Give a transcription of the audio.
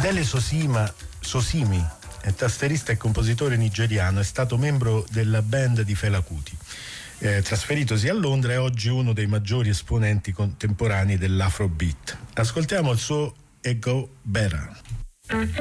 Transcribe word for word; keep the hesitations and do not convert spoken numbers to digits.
Dele Sosima, Sosimi, è tastierista e compositore nigeriano, è stato membro della band di Fela Kuti. Eh, trasferitosi a Londra, è oggi uno dei maggiori esponenti contemporanei dell'Afrobeat. Ascoltiamo il suo Ego Better.